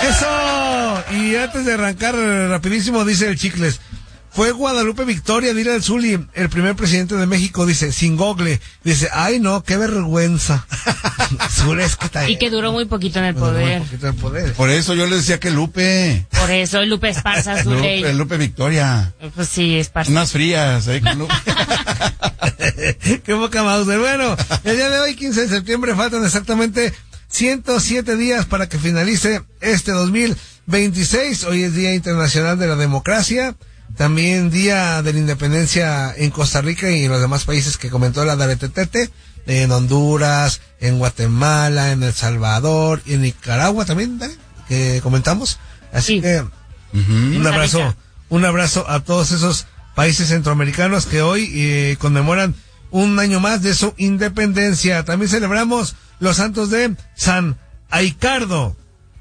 ¡Eso! Y antes de arrancar rapidísimo, dice el Chicles. Fue Guadalupe Victoria, dile al Zuli, el primer presidente de México, dice, sin gogle. Dice, ay no, qué vergüenza. Es que está y que duró muy poquito en el poder. Por eso yo le decía que Lupe. Por eso Lupe Esparza, Zuli. Lupe Victoria. Pues sí, Esparza. Unas frías, con Lupe. Qué poca Mauser. Bueno, el día de hoy, 15 de septiembre, faltan exactamente 107 días para que finalice este 2026. Hoy es Día Internacional de la Democracia. También Día de la Independencia en Costa Rica y en los demás países que comentó la Daretetete, en Honduras, en Guatemala, en El Salvador y en Nicaragua también, Dare, que comentamos. Así que un abrazo a todos esos países centroamericanos que hoy conmemoran un año más de su independencia. También celebramos los santos de San Aicardo.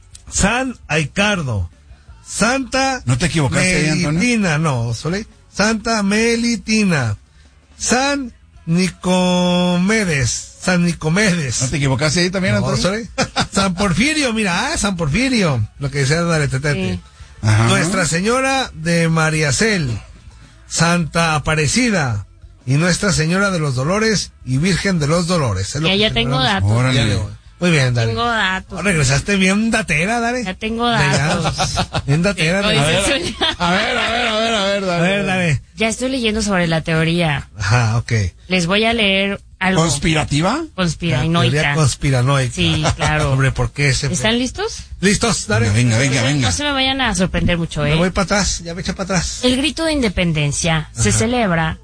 Santa ¿No te equivocaste ahí, Melitina, no, Soleil. Santa Melitina. San Nicomedes. ¿No te equivocaste ahí también, Antonio? Soleil. San Porfirio, mira, San Porfirio. Lo que decía Daretetete. Sí. Nuestra Señora de Mariacel. Santa Aparecida. Y Nuestra Señora de los Dolores y Virgen de los Dolores. Ya tengo datos. Muy bien, Dare. Tengo datos. Regresaste bien datera, Dare. Ya tengo datos. Bien datera. A ver, Dare. Ya estoy leyendo sobre la teoría. Ajá, ok. Les voy a leer algo. ¿Conspirativa? Conspiranoica. Teoría conspiranoica. Sí, claro. Hombre, ¿por qué ese? ¿Están listos? Listos, Dare. Venga. No se me vayan a sorprender mucho, Me voy para atrás, ya me echa para atrás. El grito de independencia se celebra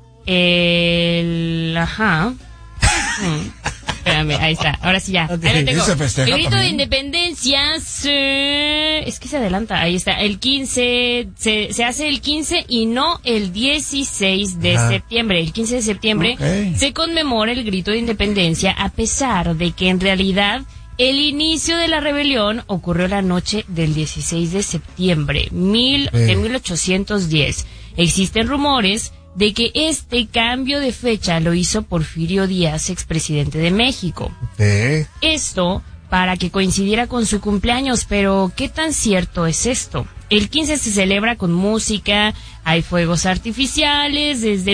Espérame, ahí está, ahora sí ya. Okay. Ahí lo tengo. ¿Se festeja El grito también? de independencia es que se adelanta, ahí está. El 15, se hace el 15 y no el 16 de septiembre. El 15 de septiembre se conmemora el grito de independencia, a pesar de que en realidad el inicio de la rebelión ocurrió la noche del 16 de septiembre de 1810. Existen rumores de que este cambio de fecha lo hizo Porfirio Díaz, expresidente de México. Esto para que coincidiera con su cumpleaños, pero ¿qué tan cierto es esto? El 15 se celebra con música, hay fuegos artificiales desde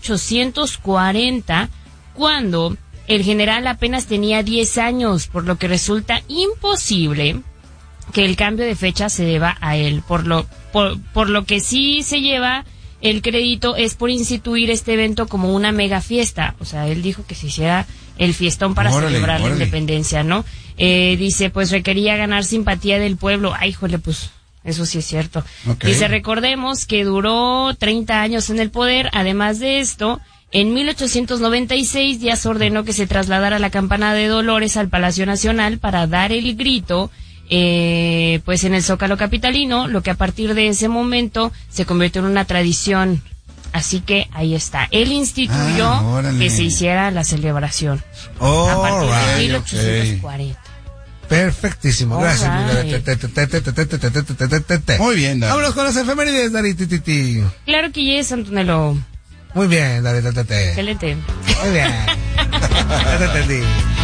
1840, cuando el general apenas tenía 10 años, por lo que resulta imposible que el cambio de fecha se deba a él. Por lo que sí se lleva el crédito es por instituir este evento como una mega fiesta. O sea, él dijo que se hiciera el fiestón para celebrar la independencia, ¿no? Dice, pues requería ganar simpatía del pueblo. Ay, híjole, pues eso sí es cierto. Dice, recordemos que duró 30 años en el poder. Además de esto, en 1896 Díaz ordenó que se trasladara la campana de Dolores al Palacio Nacional para dar el grito pues en el Zócalo capitalino, lo que a partir de ese momento se convirtió en una tradición. Así que ahí está. Él instituyó que se hiciera la celebración a partir de 1840. Perfectísimo, gracias. Muy bien, Dare. Vámonos con las efemérides, Dari. Claro que yes, Antonello. Muy bien, Dari. Excelente. Muy bien. Ya te entendí.